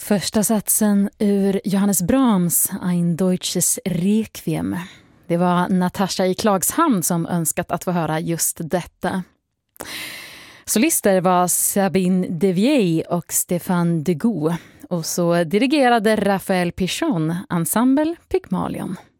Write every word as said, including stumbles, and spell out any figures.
Första satsen ur Johannes Brahms Ein deutsches Requiem. Det var Natasha i Klagshamn som önskat att få höra just detta. Solister var Sabine Devier och Stéphane Degout. Och så dirigerade Raphael Pichon, ensemble Pygmalion.